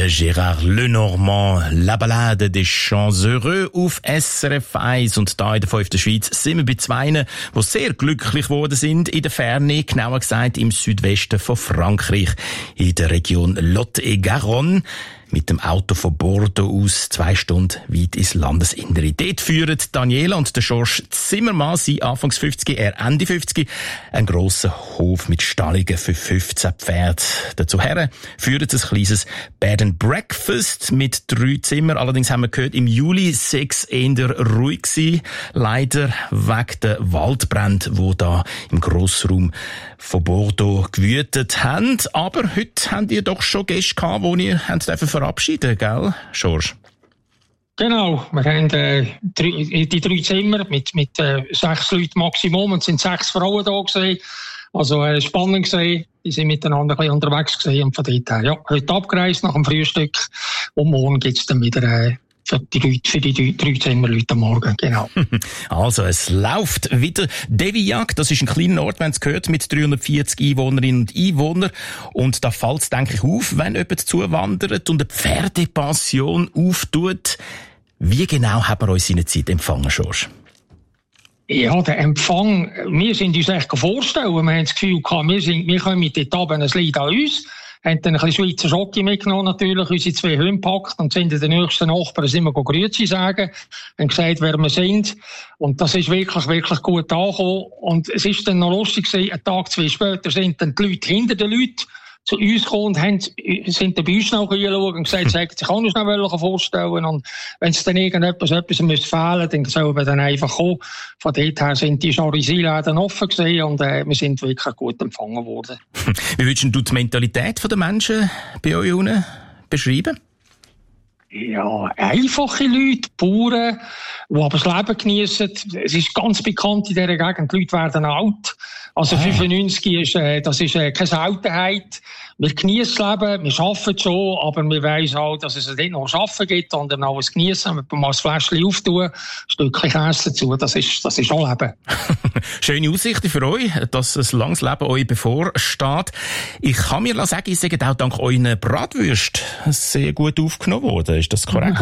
Der Gérard Lenormand, La Ballade des Champs Heureux auf SRF 1. Und da in der 5. Schweiz sind wir bei zwei, die sehr glücklich geworden sind in der Ferne, genauer gesagt im Südwesten von Frankreich, in der Region Lot-et-Garonne. Mit dem Auto von Bordeaux aus 2 Stunden weit ins Landesinnere. Dort führen Daniela und der Georges Zimmermann, sie Anfangs 50, er Ende 50, einen grossen Hof mit Stallungen für 15 Pferde. Dazu her führen sie ein kleines Bed and Breakfast mit 3 Zimmern. Allerdings haben wir gehört, im Juli 6 eher ruhig gewesen. Leider wegen der Waldbrände, die da im Grossraum von Bordeaux gewütet haben. Aber heute habt ihr doch schon Gäste gehabt, die ihr verabschieden, gell, Georges? Genau, wir haben die 3 Zimmer mit 6 Leuten Maximum und es sind 6 Frauen da gewesen. Also spannend gewesen. Die sind miteinander ein bisschen unterwegs gewesen und von dort her, ja, heute abgereist nach dem Frühstück und morgen gibt's dann wieder für die 3 Zimmerleute am Morgen, genau. Also, es läuft wieder. Devillac, das ist ein kleiner Ort, wenn es gehört, mit 340 Einwohnerinnen und Einwohnern. Und da fällt es, denke ich, auf, wenn jemand zuwandert und eine Pferdepassion auftut. Wie genau hat man uns in der Zeit empfangen, Georges? Ja, der Empfang, wir sind uns echt vorstellen. Wir haben das Gefühl gehabt, wir kommen dort runter, es liegt an uns. Haben dann ein bisschen Schweizer Schoki mitgenommen, natürlich, unsere 2 Hunde gepackt und sind in den nächsten Nachbarn immer Grüezi sagen, haben gesagt, wer wir sind. Und das ist wirklich, wirklich gut angekommen. Und es ist dann noch lustig gewesen, einen Tag, 2 später sind dann die Leute hinter den Leuten zu uns gekommen und sind dann bei uns noch geschaut und gesagt, sie hätten sich auch noch schnell vorstellen. Und wenn es dann etwas müsste fehlen, dann sollen wir dann einfach kommen. Von dort her sind die Charisiläden offen gewesen und wir sind wirklich gut empfangen worden. Wie würdest du die Mentalität der Menschen bei euch unten beschreiben? Ja, einfache Leute, Bauern, die aber das Leben geniessen. Es ist ganz bekannt in dieser Gegend, die Leute werden alt. Also 95 das ist keine Seltenheit. Wir geniessen das Leben, wir arbeiten schon, aber wir weiss auch, dass es nicht noch Arbeiten gibt, sondern auch ein Geniessen. Wir mal ein Fläschchen auftun, ein Stückchen Käse dazu, das ist auch Leben. Schöne Aussichten für euch, dass ein langes Leben euch bevorsteht. Ich kann mir sagen, ihr seid auch dank euren Bratwürsten sehr gut aufgenommen worden. Ist das korrekt?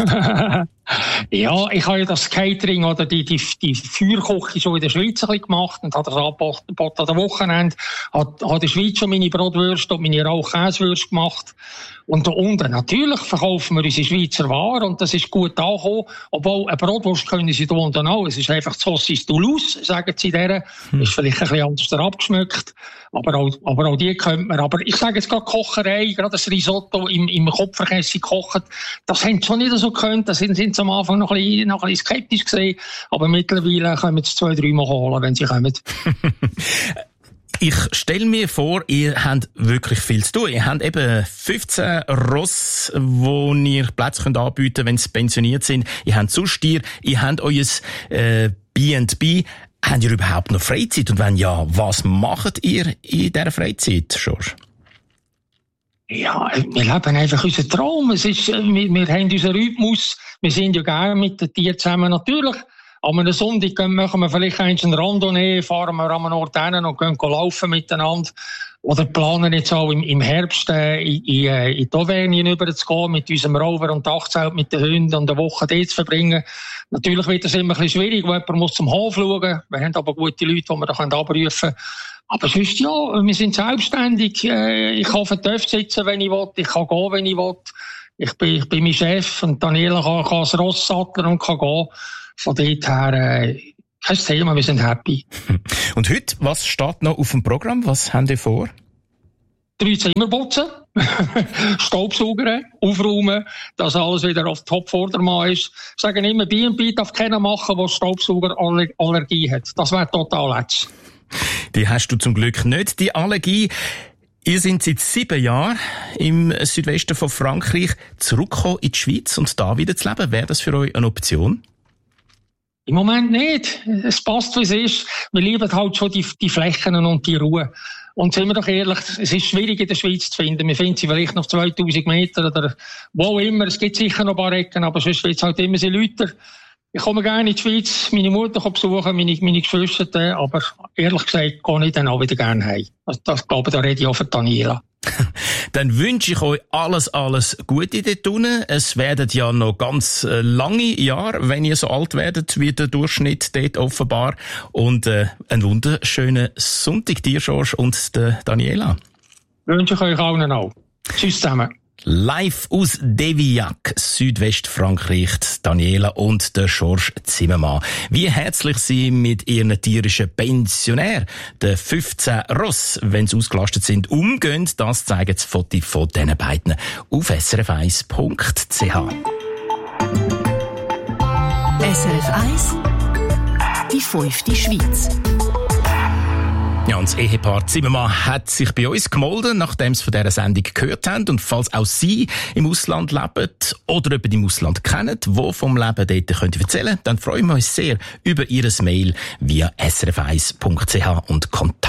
Ja, ich habe ja das Catering oder die Feuerkoche schon in der Schweiz ein bisschen gemacht und habe das angeboten an der Wochenende. Habe in der Schweiz schon meine Bratwürste und meine Rauchkäsewürste gemacht. Und da unten, natürlich verkaufen wir unsere Schweizer Ware und das ist gut angekommen. Obwohl, eine Bratwurst können sie da unten auch. Es ist einfach Saucisse Toulouse, sagen sie deren. Ist vielleicht ein bisschen anders abgeschmückt. Aber auch die könnte man. Aber ich sage jetzt gerade Kocherei, gerade das Risotto im Kupferkäse kochen, das haben sie schon nicht so gekannt. Da sind sie am Anfang noch ein bisschen skeptisch gewesen. Aber mittlerweile können sie 2-3 Mal holen, wenn sie kommen. Ich stelle mir vor, ihr habt wirklich viel zu tun. Ihr habt eben 15 Ross, wo ihr Plätze anbieten könnt, wenn sie pensioniert sind. Ihr habt Zustier, ihr habt euer B&B. Habt ihr überhaupt noch Freizeit? Und wenn ja, was macht ihr in dieser Freizeit, Georges? Ja, wir leben einfach unseren Traum. Wir haben unseren Rhythmus. Wir sind ja gerne mit den Tieren zusammen. Natürlich, an einem Sonntag machen wir vielleicht einen Randonnee, fahren wir an einen Ort hin und gehen laufen miteinander. Oder planen jetzt auch im Herbst in die Auvergne rüberzugehen, mit unserem Rover und Dachzelt mit den Hunden und eine Woche dort zu verbringen. Natürlich wird das immer ein bisschen schwierig, weil jemand muss zum Hof schauen. Wir haben aber gute Leute, die wir da abrufen können. Aber sonst ja, wir sind selbstständig. Ich kann auf den Töpf sitzen, wenn ich will. Ich kann gehen, wenn ich will. Ich bin mein Chef und Daniela kann das Ross satteln und kann gehen. Von dort her, kein Thema, wir sind happy. Und heute, was steht noch auf dem Programm? Was habt ihr vor? 3 Zimmer putzen, Staubsaugern, aufräumen, dass alles wieder auf Top-Vordermann ist. Ich sage immer, B&B darf keiner machen, der Staubsaugerallergie hat. Das wäre total letzt. Die hast du zum Glück nicht, die Allergie. Ihr seid seit 7 Jahren im Südwesten von Frankreich zurückgekommen in die Schweiz und da wieder zu leben. Wäre das für euch eine Option? Im Moment nicht. Es passt, wie es ist. Wir lieben halt schon die Flächen und die Ruhe. Und sind wir doch ehrlich, es ist schwierig in der Schweiz zu finden. Wir finden sie vielleicht noch 2000 Meter oder wo immer. Es gibt sicher noch ein paar Ecken, aber sonst wird es halt immer so Leute. Ich komme gerne in die Schweiz, meine Mutter besuchen, meine Geschwister, aber ehrlich gesagt gehe ich dann auch wieder gerne heim. Also das glaube ich, da rede ich auch für Daniela. Dann wünsche ich euch alles Gute dort unten. Es werden ja noch ganz lange Jahre, wenn ihr so alt werdet wie der Durchschnitt dort offenbar. Und einen wunderschönen Sonntag dir, George, und der Daniela. Wünsche ich euch allen auch. Tschüss zusammen. Live aus Devillac, Südwestfrankreich, Daniela und der George Zimmermann. Wie herzlich sie mit ihren tierischen Pensionären, den 15 Ross, wenn sie ausgelastet sind, umgehen, das zeigen das Foto von diesen beiden auf srf1.ch. SRF 1, die 5. Schweiz. Ja, und das Ehepaar Zimmermann hat sich bei uns gemeldet, nachdem sie von dieser Sendung gehört haben. Und falls auch Sie im Ausland leben oder jemanden im Ausland kennen, wo vom Leben dort könnt ihr erzählen, dann freuen wir uns sehr über Ihr Mail via srf1.ch und Kontakt.